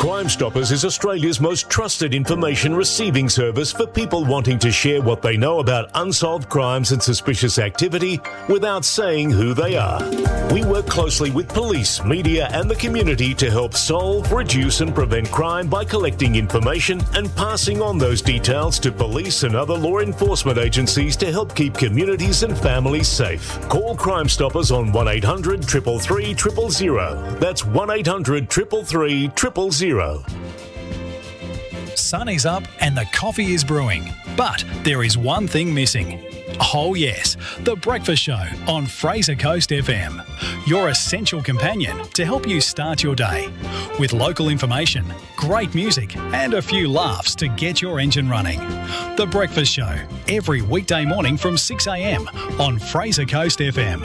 Crime Stoppers is Australia's most trusted information receiving service for people wanting to share what they know about unsolved crimes and suspicious activity without saying who they are. We work closely with police, media and the community to help solve, reduce and prevent crime by collecting information and passing on those details to police and other law enforcement agencies to help keep communities and families safe. Call Crime Stoppers on 1800 333 000. That's 1800 333 000. Sun is up and the coffee is brewing, but there is one thing missing. Oh yes, The Breakfast Show on Fraser Coast FM. Your essential companion to help you start your day. With local information, great music and a few laughs to get your engine running. The Breakfast Show, every weekday morning from 6am on Fraser Coast FM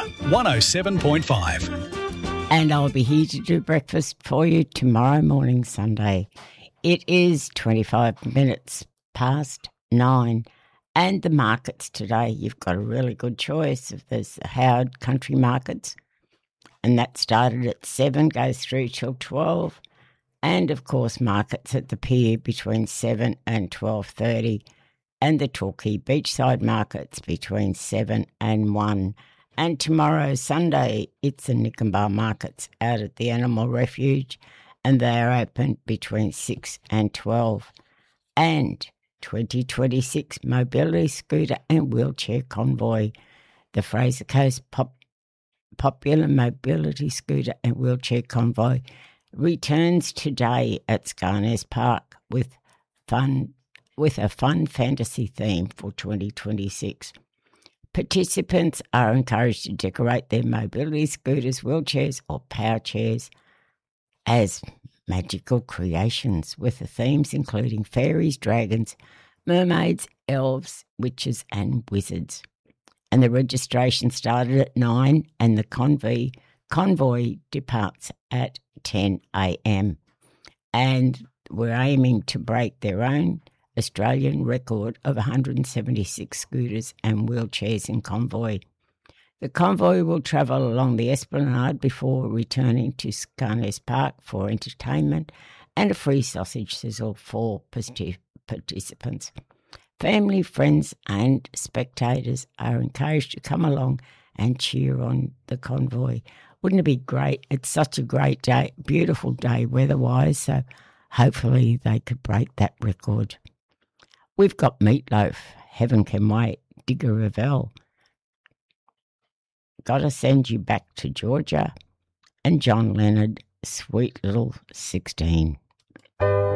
107.5. And I'll be here to do breakfast for you tomorrow morning, Sunday. It is 25 minutes past 9. And the markets today, you've got a really good choice. There's the Howard Country Markets, and that started at 7, goes through till 12. And, of course, markets at the pier between 7 and 12:30. And the Torquay Beachside Markets between 7 and 1. And tomorrow, Sunday, it's the Nikenbah Markets out at the Animal Refuge, and they are open between 6 and 12. And 2026 Mobility Scooter and Wheelchair Convoy, the Fraser Coast Popular Mobility Scooter and Wheelchair Convoy, returns today at Scarness Park with a fun fantasy theme for 2026. Participants are encouraged to decorate their mobility scooters, wheelchairs or power chairs as magical creations with the themes including fairies, dragons, mermaids, elves, witches and wizards. And the registration started at 9 and the convoy departs at 10 a.m. And we're aiming to break their own Australian record of 176 scooters and wheelchairs in convoy. The convoy will travel along the Esplanade before returning to Scarness Park for entertainment and a free sausage sizzle for participants. Family, friends and spectators are encouraged to come along and cheer on the convoy. Wouldn't it be great? It's such a great day, beautiful day weather-wise, so hopefully they could break that record. We've got Meatloaf, Heaven Can Wait, Digger Revell, Gotta Send You Back to Georgia, and John Leonard, Sweet Little 16.